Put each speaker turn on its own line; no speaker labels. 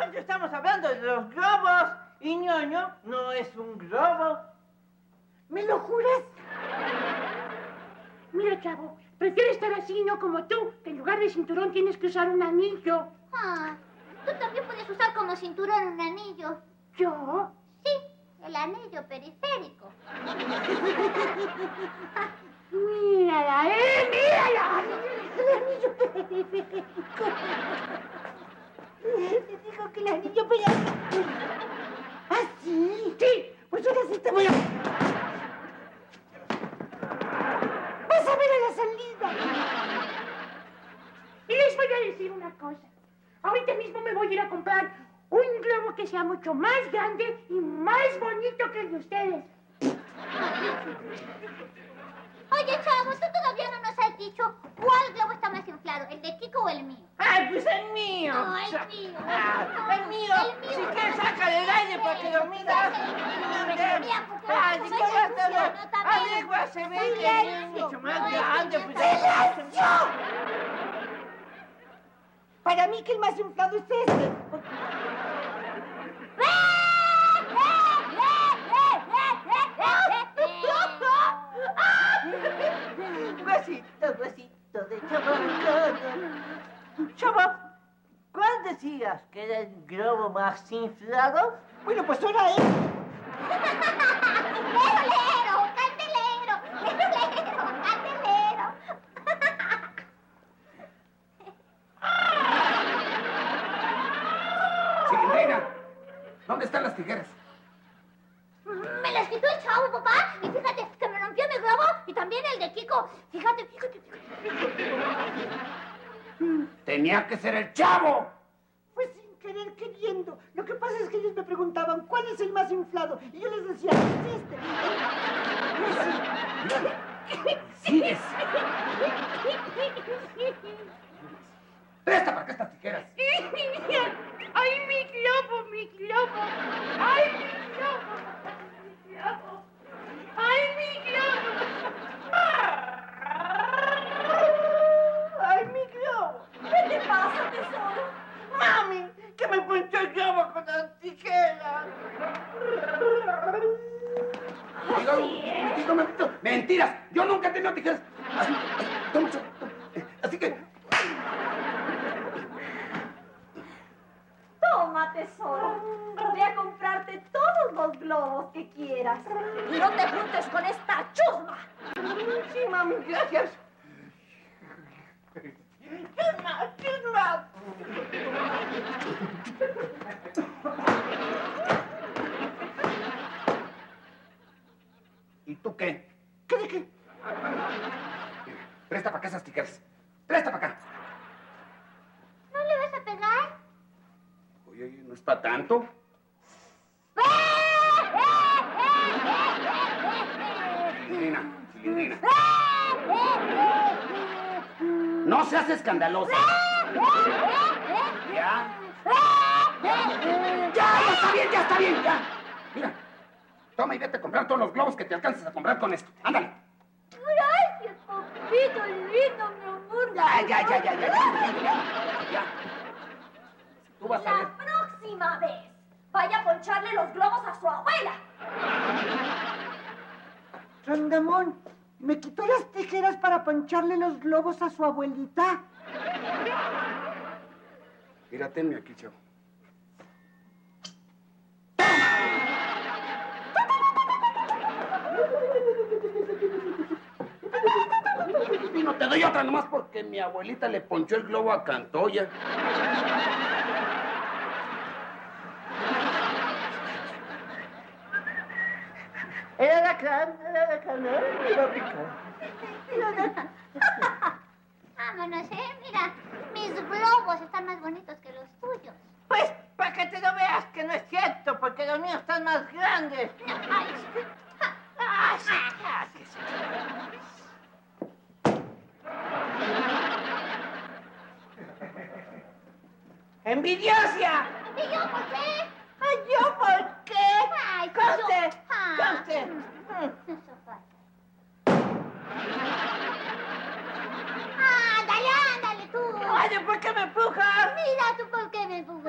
nosotros estamos hablando de los globos y ñoño no es un globo.
¿Me lo juras? Mira, chavo, prefiero estar así, no como tú, que en lugar de cinturón tienes que usar un anillo.
Ah, tú también puedes usar como cinturón un anillo.
¿Yo?
Sí, el anillo periférico.
Mírala, mírala. El anillo periférico. Te digo que el anillo periférico. ¿Ah, sí? Sí, pues ahora sí te voy a... ¡Vas a ver a la salida! Y les voy a decir una cosa. Ahorita mismo me voy a ir a comprar un globo que sea mucho más grande y más bonito que el de ustedes.
Oye, chavo, tú todavía no nos has dicho cuál globo está más inflado, ¿el de Kiko o el mío?
¡Ay, pues el mío!
No, el mío.
El mío. Si quieres, saca del aire para que lo miras. ¡Ay, si quieres, averigua, se ve que es mucho más grande.
¡Silencio! Para mí que el más inflado es este.
Huesito de chavo. Chavo, ¿cuál decías que era el globo más inflado?
Bueno, pues ahora es...
¡Lero, candelero!
Cilindrina, ¿dónde están las tijeras?
Me las quitó el chavo, papá. Y fíjate que me rompió mi globo y también el de Kiko. Fíjate.
Tenía que ser el chavo.
Pues sin querer queriendo. Lo que pasa es que ellos me preguntaban cuál es el más inflado. Y yo les decía, es este.
Sigues. Presta para acá estas tijeras.
¡Ay, mi globo, mi globo! ¡Ay, mi globo! ¡Mi globo! ¡Ay, mi globo!
¡Ay, mi globo!
¿Qué te pasa, tesoro?
¡Mami! ¡Que me ponchó el globo con las tijeras!
Digo, mentiras. Yo nunca he tenido tijeras. Así, toma. Así que...
Toma, tesoro. Ve a comprarte todos los globos que quieras. Y no te juntes con esta chusma.
Sí, mami, gracias. ¡Chusma!
¿Y tú qué?
¿Qué de qué?
Presta para acá esas tijeras. Presta para acá.
¿No le vas a pegar?
Oye, ¿no es para tanto? Cilindrina. No seas escandalosa. Ya está bien, ya. Mira, toma y vete a comprar todos los globos que te alcances a comprar con esto. Ándale.
Gracias, papito lindo, mi amor.
Ya. Tú vas a ver.
La próxima vez vaya a poncharle los globos a su abuela.
Rondamón, ¿me quitó las tijeras para poncharle los globos a su abuelita?
Mira, tenme aquí, chavo. Y no te doy otra nomás porque mi abuelita le ponchó el globo a Cantoya.
Era la crán, ¿no? Me va a picar.
Vámonos, mira, mis globos están más bonitos que los tuyos.
Pues, para que te lo veas que no es cierto, porque los míos están más grandes. ¡Envidiosa!
¿Y yo por qué?
¡Ay, yo por qué!
Ay,
¡Conste!
yo...
¡Conste!
Eso fue. Ándale tú.
Oye, ¿por qué me empujas?
Mira tú por qué me empujas.